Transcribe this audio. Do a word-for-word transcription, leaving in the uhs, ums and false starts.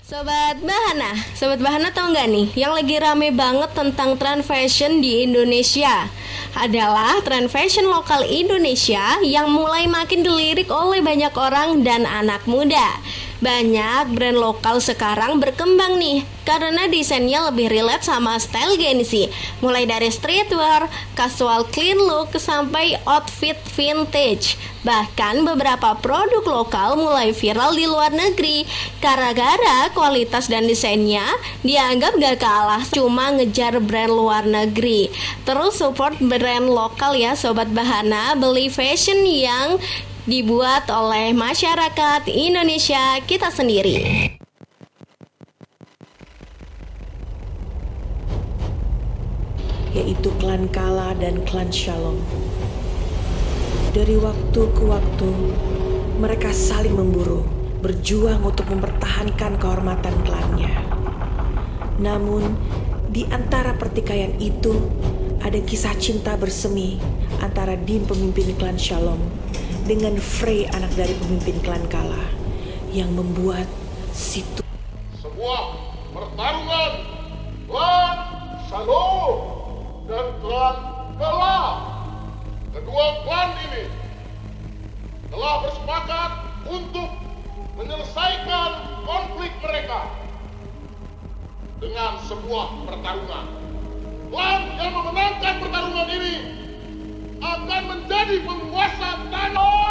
Sobat Bahana, Sobat Bahana tahu nggak nih yang lagi rame banget tentang tren fashion di Indonesia adalah tren fashion lokal Indonesia yang mulai makin dilirik oleh banyak orang dan anak muda. Banyak brand lokal sekarang berkembang nih karena desainnya lebih relate sama style Gen Z. Mulai dari streetwear, casual clean look, sampai outfit vintage. Bahkan beberapa produk lokal mulai viral di luar negeri gara-gara kualitas dan desainnya dianggap gak kalah cuma ngejar brand luar negeri. Terus support brand lokal ya Sobat Bahana, beli fashion yang dibuat oleh masyarakat Indonesia kita sendiri. Yaitu klan Kala dan klan Shalom. Dari waktu ke waktu, mereka saling memburu, berjuang untuk mempertahankan kehormatan klannya. Namun, di antara pertikaian itu, ada kisah cinta bersemi antara Din pemimpin klan Shalom dengan Frey anak dari pemimpin klan Kala yang membuat situ sebuah pertarungan klan Shalom dan klan Kala. Kedua klan ini telah bersepakat untuk menyelesaikan konflik mereka dengan sebuah pertarungan. Klan yang memenangkan pertarungan ini akan menjadi penguasa tanah.